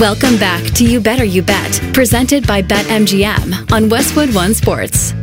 Welcome back to You Better You Bet, presented by BetMGM on Westwood One Sports.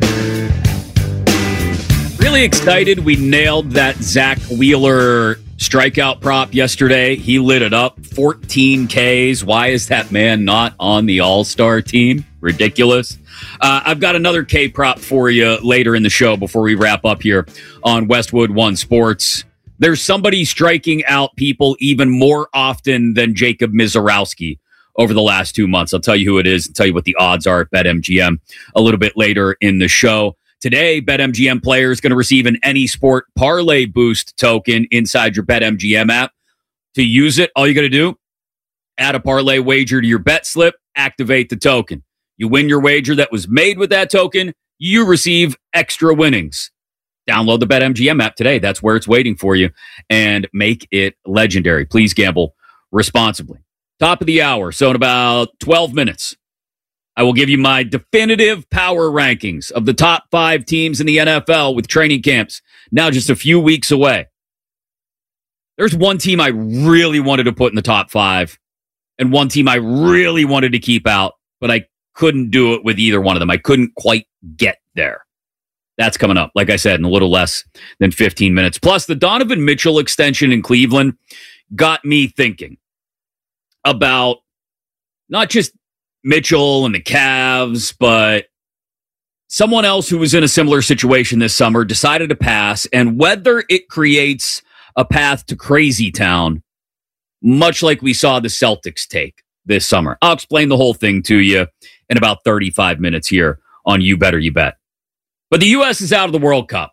Really excited. We nailed that Zach Wheeler strikeout prop yesterday. He lit it up. 14 Ks. Why is that man not on the All-Star team? Ridiculous. I've got another K prop for you later in the show before we wrap up here on Westwood One Sports. There's somebody striking out people even more often than Jacob Misiorowski over the last 2 months. I'll tell you who it is and tell you what the odds are at BetMGM a little bit later in the show. Today, BetMGM player is going to receive an Any Sport Parlay Boost token inside your BetMGM app. To use it, all you got to do, add a parlay wager to your bet slip, activate the token. You win your wager that was made with that token, you receive extra winnings. Download the BetMGM app today. That's where it's waiting for you, and make it legendary. Please gamble responsibly. Top of the hour, so in about 12 minutes, I will give you my definitive power rankings of the top 5 teams in the NFL with training camps now just a few weeks away. There's one team I really wanted to put in the top 5 and one team I really wanted to keep out, but I couldn't do it with either one of them. I couldn't quite get there. That's coming up, like I said, in a little less than 15 minutes. Plus, the Donovan Mitchell extension in Cleveland got me thinking about not just Mitchell and the Cavs, but someone else who was in a similar situation this summer decided to pass, and whether it creates a path to Crazy Town, much like we saw the Celtics take this summer. I'll explain the whole thing to you in about 35 minutes here on You Better You Bet. But the U.S. is out of the World Cup.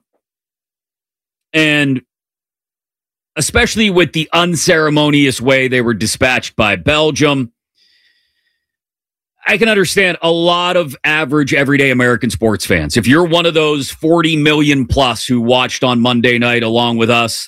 And especially with the unceremonious way they were dispatched by Belgium, I can understand a lot of average, everyday American sports fans. If you're one of those 40 million plus who watched on Monday night along with us,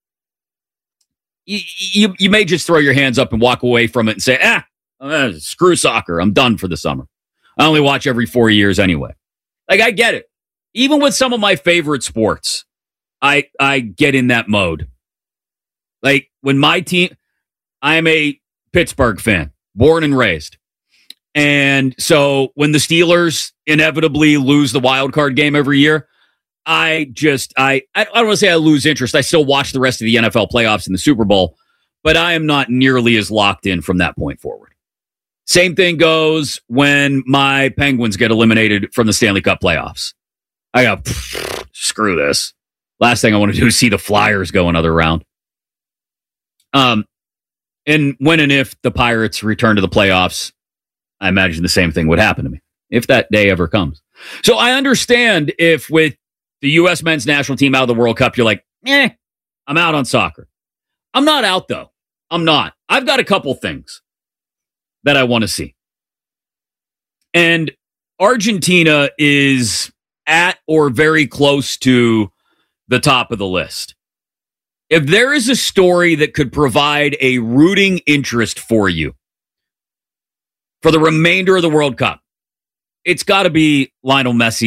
you may just throw your hands up and walk away from it and say, screw soccer. I'm done for the summer. I only watch every 4 years anyway. Like, I get it. Even with some of my favorite sports, I get in that mode. Like, when my team, I am a Pittsburgh fan, born and raised. And so when the Steelers inevitably lose the wild card game every year, I don't want to say I lose interest. I still watch the rest of the NFL playoffs and the Super Bowl, but I am not nearly as locked in from that point forward. Same thing goes when my Penguins get eliminated from the Stanley Cup playoffs. I go, screw this. Last thing I want to do is see the Flyers go another round. And when and if the Pirates return to the playoffs, I imagine the same thing would happen to me, if that day ever comes. So I understand if with the U.S. men's national team out of the World Cup, you're like, I'm out on soccer. I'm not out, though. I'm not. I've got a couple things that I want to see. And Argentina is at or very close to the top of the list. If there is a story that could provide a rooting interest for you for the remainder of the World Cup, it's got to be Lionel Messi